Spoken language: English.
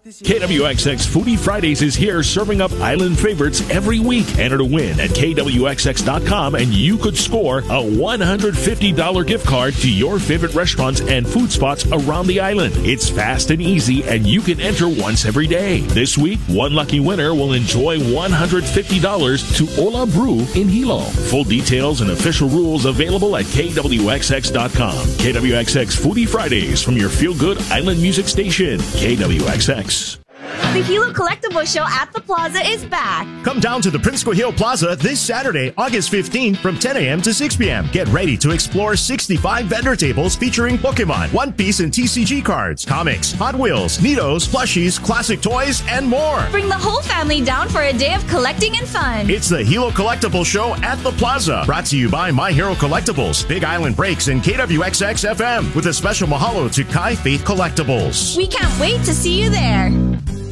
KWXX Foodie Fridays is here serving up island favorites every week. Enter to win at KWXX.com and you could score a $150 gift card to your favorite restaurants and food spots around the island. It's fast and easy and you can enter once every day. This week, one lucky winner will enjoy $150 to Ola Brew in Hilo. Full details and official rules available at KWXX.com. KWXX Foodie Fridays from your feel-good island music station, KWXX. The Hilo Collectible Show at the Plaza is back. Come down to the Prince Cohil Plaza this Saturday, August 15th from 10 a.m. to 6 p.m. Get ready to explore 65 vendor tables featuring Pokemon, One Piece and TCG cards, comics, Hot Wheels, Neatos, plushies, classic toys, and more. Bring the whole family down for a day of collecting and fun. It's the Hilo Collectible Show at the Plaza. Brought to you by My Hero Collectibles, Big Island Breaks, and KWXX FM with a special mahalo to Kai Faith Collectibles. We can't wait to see you there.